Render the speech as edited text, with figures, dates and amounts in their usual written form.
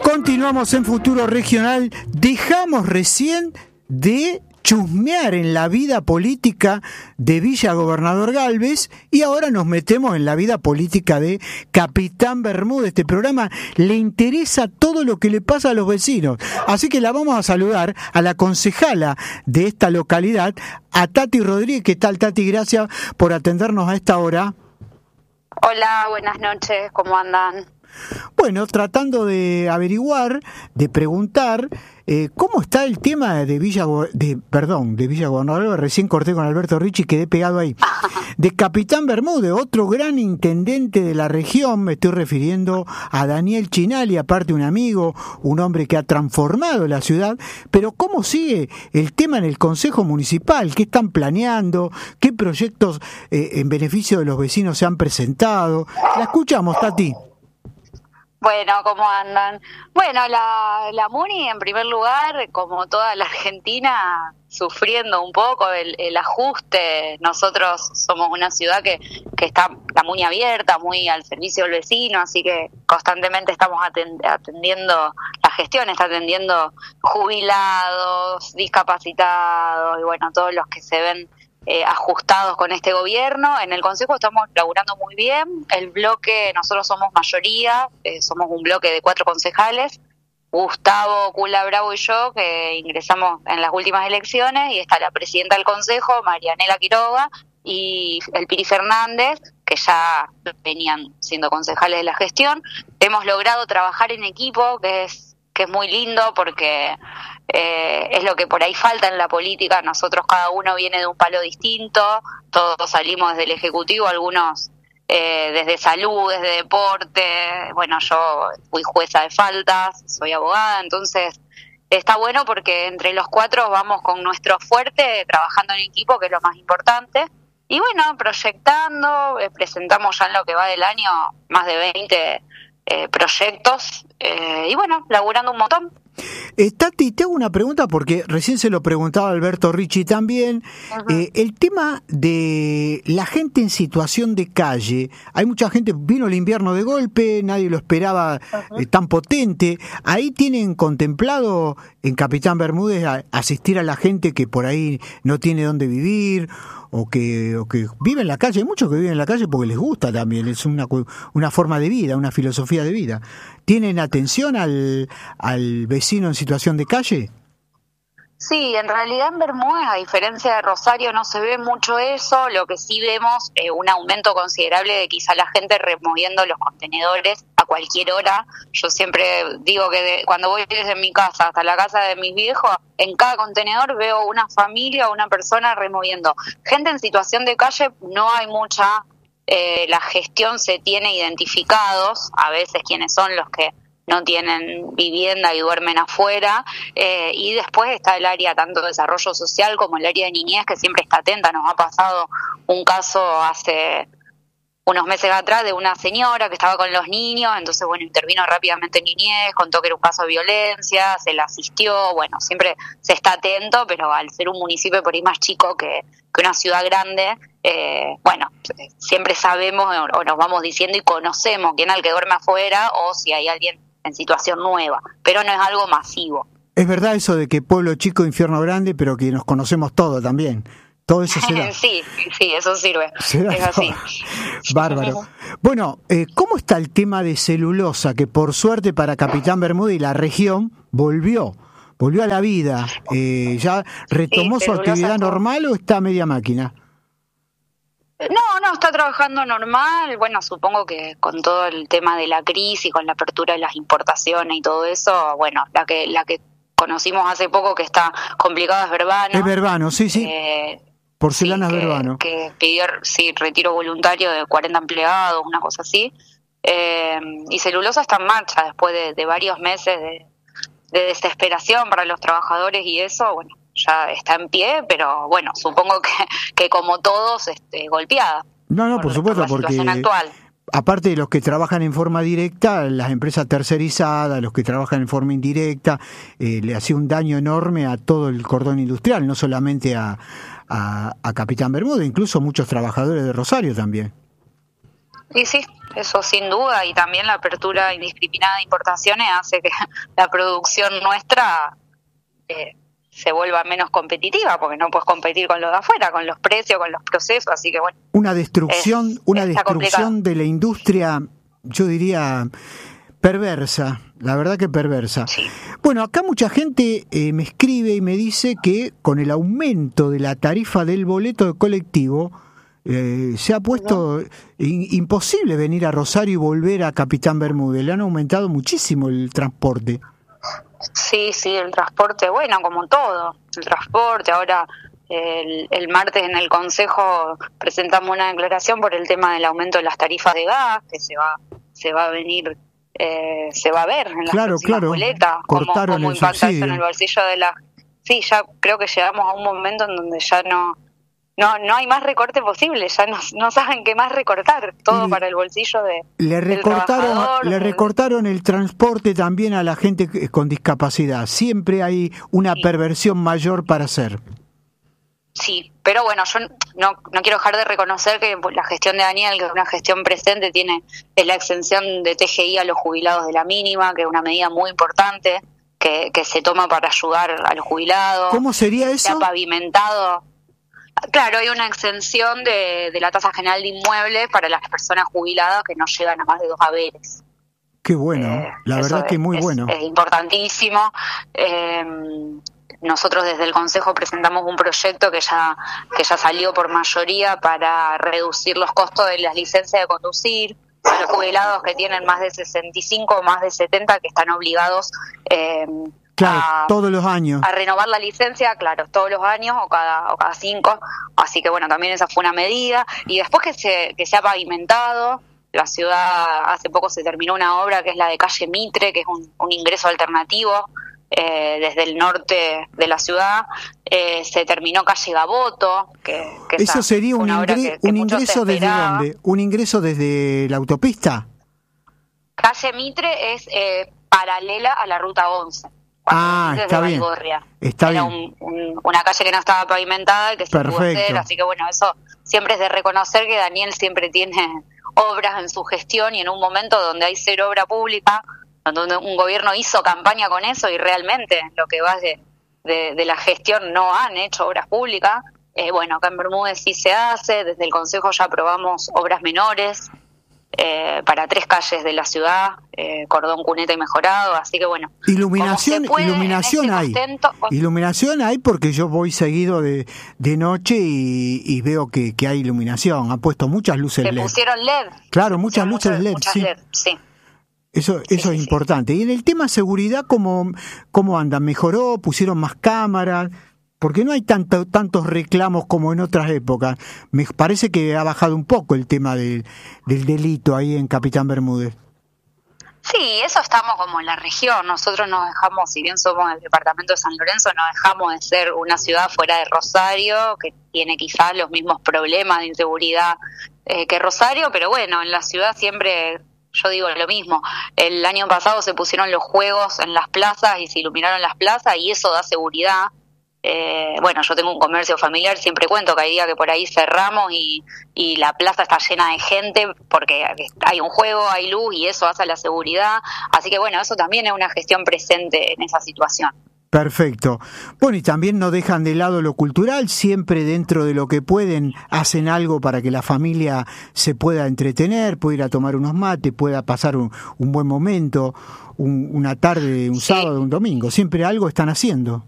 Continuamos en Futuro Regional. Dejamos recién de chusmear en la vida política de Villa Gobernador Gálvez y ahora nos metemos en la vida política de Capitán Bermúdez. Este programa le interesa todo lo que le pasa a los vecinos, así que la vamos a saludar a la concejala de esta localidad, a Tati Rodríguez. ¿Qué tal, Tati? Gracias por atendernos a esta hora. Hola, buenas noches, ¿cómo andan? Bueno, tratando de averiguar, de preguntar cómo está el tema de Villa Gobernador. Recién corté con Alberto Ricci y quedé pegado ahí. De Capitán Bermúdez, otro gran intendente de la región. Me estoy refiriendo a Daniel Chinali, aparte un amigo, un hombre que ha transformado la ciudad. Pero ¿cómo sigue el tema en el Consejo Municipal? ¿Qué están planeando? ¿Qué proyectos en beneficio de los vecinos se han presentado? La escuchamos, Tati. Bueno, ¿cómo andan? Bueno, la Muni, en primer lugar, como toda la Argentina, sufriendo un poco el ajuste. Nosotros somos una ciudad que está la Muni abierta, muy al servicio del vecino, así que constantemente estamos atendiendo, la gestión está atendiendo jubilados, discapacitados y bueno, todos los que se ven ajustados con este gobierno. En el Consejo estamos laburando muy bien. El bloque, nosotros somos mayoría, somos un bloque de 4 concejales, Gustavo Cula Bravo y yo, que ingresamos en las últimas elecciones, y está la presidenta del Consejo, Marianela Quiroga, y el Piri Fernández, que ya venían siendo concejales de la gestión. Hemos logrado trabajar en equipo, que es muy lindo, porque es lo que por ahí falta en la política. Nosotros cada uno viene de un palo distinto, todos salimos desde el Ejecutivo, algunos desde salud, desde deporte. Bueno, yo fui jueza de faltas, soy abogada, entonces está bueno porque entre los 4 vamos con nuestro fuerte, trabajando en equipo, que es lo más importante. Y bueno, proyectando, presentamos ya en lo que va del año más de 20 proyectos, y bueno, laburando un montón. Tati, te hago una pregunta porque recién se lo preguntaba Alberto Ricci también. El tema de la gente en situación de calle. Hay mucha gente, vino el invierno de golpe, nadie lo esperaba tan potente. ¿Ahí tienen contemplado en Capitán Bermúdez asistir a la gente que por ahí no tiene dónde vivir o que vive en la calle? Hay muchos que viven en la calle porque les gusta también, es una forma de vida, una filosofía de vida. ¿Tienen atención al vecino en situación de calle? Sí, en realidad en Bermúdez, a diferencia de Rosario, no se ve mucho eso. Lo que sí vemos un aumento considerable de quizá la gente removiendo los contenedores a cualquier hora. Yo siempre digo que cuando voy desde mi casa hasta la casa de mis viejos, en cada contenedor veo una familia o una persona removiendo. Gente en situación de calle no hay mucha. La gestión se tiene identificados, a veces quienes son los que no tienen vivienda y duermen afuera, y después está el área tanto de desarrollo social como el área de niñez, que siempre está atenta. Nos ha pasado un caso hace unos meses atrás de una señora que estaba con los niños, entonces bueno, intervino rápidamente niñez, contó que era un caso de violencia, se la asistió. Bueno, siempre se está atento, pero al ser un municipio por ahí más chico que una ciudad grande, bueno, siempre sabemos o nos vamos diciendo y conocemos quién es el que duerme afuera o si hay alguien en situación nueva, pero no es algo masivo. Es verdad eso de que pueblo chico, infierno grande, pero que nos conocemos todos también. Todo eso se da. Sí, eso sirve. Es así. Bárbaro. Bueno, ¿cómo está el tema de celulosa? Que por suerte para Capitán Bermúdez y la región volvió a la vida. ¿Ya retomó su actividad normal o está a media máquina? No, está trabajando normal. Bueno, supongo que con todo el tema de la crisis, con la apertura de las importaciones y todo eso, bueno, la que conocimos hace poco que está complicada es Verbano. Es Verbano, sí. Porcelanas Verbano. Que pidió retiro voluntario de 40 empleados, una cosa así. Y Celulosa está en marcha después de varios meses de desesperación para los trabajadores y eso, bueno, ya está en pie, pero bueno, supongo que como todos, golpeada. No, por supuesto, por la situación actual. Aparte de los que trabajan en forma directa, las empresas tercerizadas, los que trabajan en forma indirecta, le hacía un daño enorme a todo el cordón industrial, no solamente a Capitán Bermúdez, incluso muchos trabajadores de Rosario también. Y sí, eso sin duda, y también la apertura indiscriminada de importaciones hace que la producción nuestra se vuelva menos competitiva, porque no puedes competir con los de afuera, con los precios, con los procesos, así que bueno. Una destrucción de la industria, yo diría, perversa, la verdad que perversa. Sí. Bueno, acá mucha gente me escribe y me dice que con el aumento de la tarifa del boleto de colectivo, se ha puesto imposible venir a Rosario y volver a Capitán Bermúdez. Le han aumentado muchísimo el transporte. Sí, el transporte, bueno, como todo, el transporte. Ahora, el martes en el Consejo presentamos una declaración por el tema del aumento de las tarifas de gas, que se va a venir, se va a ver en las próximas boletas, cómo impacta eso en el bolsillo de la... Sí, ya creo que llegamos a un momento en donde ya no hay más recorte posible, ya no saben qué más recortar, todo para el bolsillo del trabajador. Le recortaron el transporte también a la gente con discapacidad, siempre hay una perversión mayor para hacer. Sí, pero bueno, yo no quiero dejar de reconocer que la gestión de Daniel, que es una gestión presente, tiene la exención de TGI a los jubilados de la mínima, que es una medida muy importante que se toma para ayudar a los jubilados. ¿Cómo sería eso? Se ha pavimentado. Claro, hay una exención de la tasa general de inmuebles para las personas jubiladas que no llegan a más de 2 haberes. Qué bueno, la verdad que muy bueno. Es importantísimo. Nosotros desde el Consejo presentamos un proyecto que ya salió por mayoría para reducir los costos de las licencias de conducir a los jubilados que tienen más de 65 o más de 70, que están obligados todos los años a renovar la licencia, todos los años o cada 5. Así que bueno, también esa fue una medida. Y después que se ha pavimentado la ciudad, hace poco se terminó una obra que es la de calle Mitre, que es un ingreso alternativo desde el norte de la ciudad. Se terminó calle Gaboto, que eso sería un ingreso desde ¿dónde? ¿Un ingreso desde la autopista? Calle Mitre es paralela a la ruta 11. Está bien. Era una calle que no estaba pavimentada y que se pudo hacer, así que bueno, eso siempre es de reconocer que Daniel siempre tiene obras en su gestión, y en un momento donde hay cero obra pública, donde un gobierno hizo campaña con eso y realmente lo que va de la gestión no han hecho obras públicas. Bueno, acá en Bermúdez sí se hace, desde el Consejo ya aprobamos obras menores para 3 calles de la ciudad, Cordón, Cuneta y Mejorado, así que bueno. Iluminación hay porque yo voy seguido de noche y veo que hay iluminación, han puesto muchas luces LED. Se pusieron LED. Claro, muchas luces LED, sí. LED, sí. Eso es importante. Y en el tema seguridad, ¿cómo anda? ¿Mejoró? ¿Pusieron más cámaras? Porque no hay tantos reclamos como en otras épocas. Me parece que ha bajado un poco el tema del delito ahí en Capitán Bermúdez. Sí, eso estamos como en la región. Nosotros nos dejamos, si bien somos el departamento de San Lorenzo, no dejamos de ser una ciudad fuera de Rosario, que tiene quizás los mismos problemas de inseguridad que Rosario, pero bueno, en la ciudad siempre... Yo digo lo mismo, el año pasado se pusieron los juegos en las plazas y se iluminaron las plazas y eso da seguridad. Bueno, yo tengo un comercio familiar, siempre cuento que hay días que por ahí cerramos y la plaza está llena de gente porque hay un juego, hay luz y eso hace la seguridad. Así que bueno, eso también es una gestión presente en esa situación. Perfecto. Bueno, y también no dejan de lado lo cultural, siempre dentro de lo que pueden hacen algo para que la familia se pueda entretener, pueda ir a tomar unos mates, pueda pasar un buen momento, una tarde, un sábado, un domingo, siempre algo están haciendo.